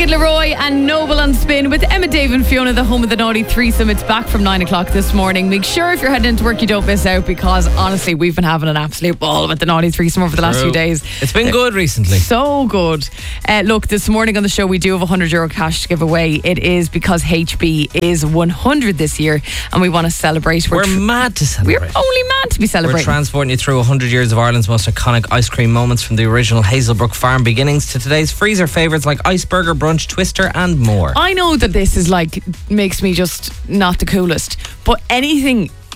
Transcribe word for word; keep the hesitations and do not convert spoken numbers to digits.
Kid Leroy and Noble on Spin with Emma, Dave and Fiona, the home of the naughty threesome. It's back from nine o'clock this morning. Make sure if you're heading into work you don't miss out, because honestly we've been having an absolute ball with the naughty threesome over the last True. few days. It's been They're good recently. So good. Uh, look, this morning on the show we do have one hundred euro cash to give away. It is because H B is one hundred this year and we want to celebrate. We're, We're, tr- mad to celebrate. we're only mad to be We're celebrating. transporting you through one hundred years of Ireland's most iconic ice cream moments, from the original Hazelbrook Farm beginnings to today's freezer favourites like Iceburger, Brunch, Twister and more. I know that this is like, makes me just not the coolest, but anything